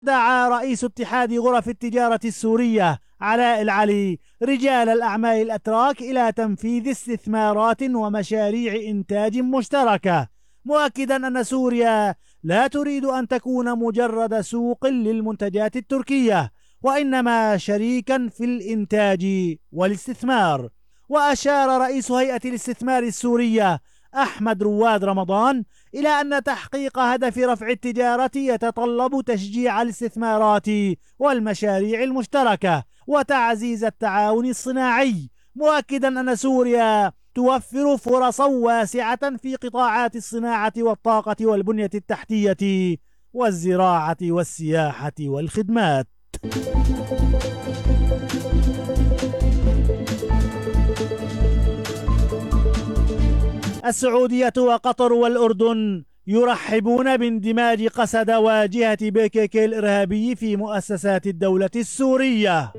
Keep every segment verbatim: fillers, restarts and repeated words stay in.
دعا رئيس اتحاد غرف التجارة السورية علاء العلي رجال الأعمال الأتراك إلى تنفيذ استثمارات ومشاريع إنتاج مشتركة، مؤكدا أن سوريا لا تريد أن تكون مجرد سوق للمنتجات التركية، وإنما شريكا في الإنتاج والاستثمار. وأشار رئيس هيئة الاستثمار السورية أحمد رواد رمضان إلى أن تحقيق هدف رفع التجارة يتطلب تشجيع الاستثمارات والمشاريع المشتركة وتعزيز التعاون الصناعي، مؤكدا أن سوريا توفر فرصا واسعة في قطاعات الصناعة والطاقة والبنية التحتية والزراعة والسياحة والخدمات. السعودية وقطر والأردن يرحبون باندماج قسد وجهة بي كي كي الإرهابي في مؤسسات الدولة السورية.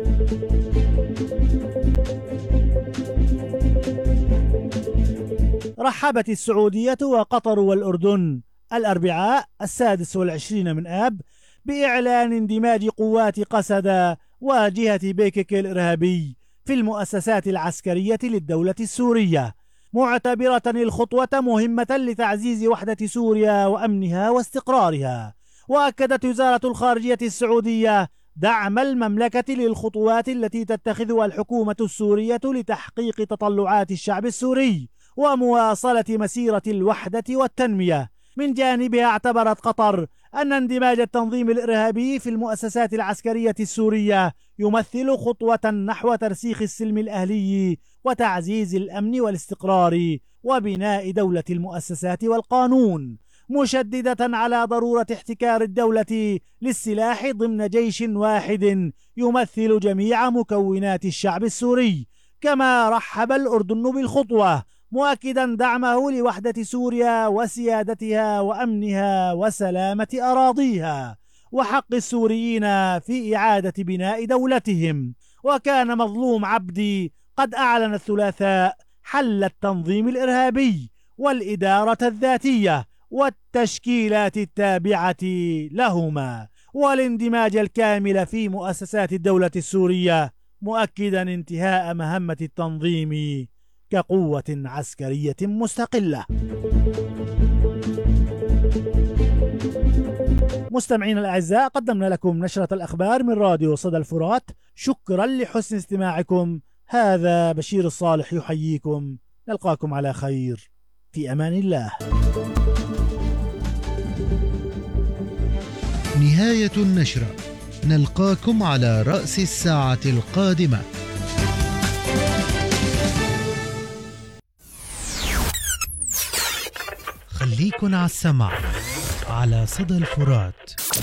رحبت السعودية وقطر والأردن الأربعاء السادس والعشرين من آب بإعلان اندماج قوات قسد وجهة بي كي كي الإرهابي في المؤسسات العسكرية للدولة السورية، معتبرة الخطوة مهمة لتعزيز وحدة سوريا وأمنها واستقرارها. وأكدت وزارة الخارجية السعودية دعم المملكة للخطوات التي تتخذها الحكومة السورية لتحقيق تطلعات الشعب السوري ومواصلة مسيرة الوحدة والتنمية. من جانبها اعتبرت قطر أن اندماج التنظيم الإرهابي في المؤسسات العسكرية السورية يمثل خطوة نحو ترسيخ السلم الأهلي وتعزيز الأمن والاستقرار وبناء دولة المؤسسات والقانون، مشددة على ضرورة احتكار الدولة للسلاح ضمن جيش واحد يمثل جميع مكونات الشعب السوري. كما رحب الأردن بالخطوة، مؤكدا دعمه لوحدة سوريا وسيادتها وأمنها وسلامة أراضيها وحق السوريين في إعادة بناء دولتهم. وكان مظلوم عبدي قد أعلن الثلاثاء حل التنظيم الإرهابي والإدارة الذاتية والتشكيلات التابعة لهما والاندماج الكامل في مؤسسات الدولة السورية، مؤكدا انتهاء مهمة التنظيم كقوة عسكرية مستقلة. مستمعين الأعزاء، قدمنا لكم نشرة الأخبار من راديو صدى الفرات، شكرا لحسن استماعكم. هذا بشير الصالح يحييكم، نلقاكم على خير، في أمان الله. نهاية النشرة، نلقاكم على رأس الساعة القادمة. خليكن على السمع على صدى الفرات.